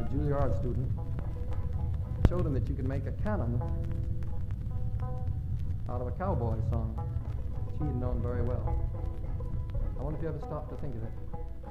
Juilliard student. Showed him that you could make a canon out of a cowboy song. She had known very well. I wonder if you ever stopped to think of it.